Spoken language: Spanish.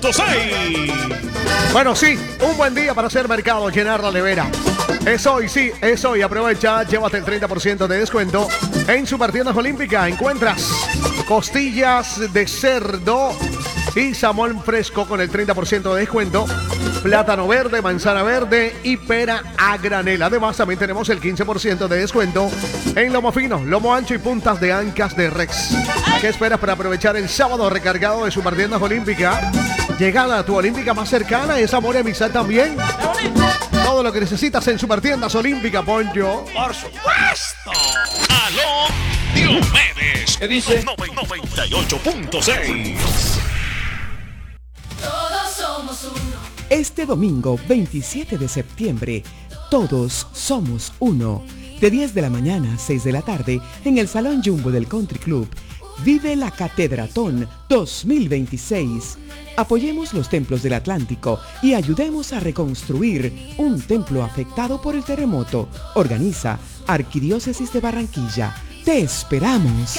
Bueno, sí, un buen día para hacer mercado, llenar la nevera. Es hoy, sí, es hoy. Aprovecha, llévate el 30% de descuento. En Supertiendas Olímpica encuentras costillas de cerdo y salmón fresco con el 30% de descuento. Plátano verde, manzana verde y pera a granel. Además, también tenemos el 15% de descuento en lomo fino, lomo ancho y puntas de ancas de Rex. ¿Qué esperas para aprovechar el sábado recargado de Supertiendas Olímpica? Llegada a tu Olímpica más cercana, es amor y amistad también. Todo lo que necesitas en Supertiendas Olímpica, Poncho. Por supuesto. Aló, Diomedes. ¿Qué dice? 98.6. Todos somos uno. Este domingo 27 de septiembre, todos somos uno. De 10 de la mañana a 6 de la tarde, en el Salón Jumbo del Country Club, vive la Catedratón 2026. Apoyemos los templos del Atlántico y ayudemos a reconstruir un templo afectado por el terremoto. Organiza Arquidiócesis de Barranquilla. Te esperamos.